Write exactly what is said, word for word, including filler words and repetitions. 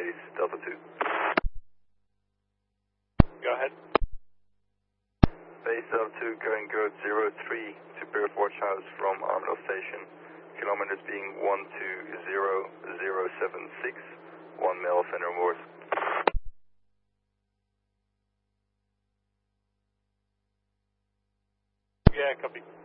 base Delta two. Go ahead. Base Delta two, going good zero three to Beard Watch House from Armadale Station. Kilometers being one two zero zero seven six, one mile Fender Wars. Yeah, copy.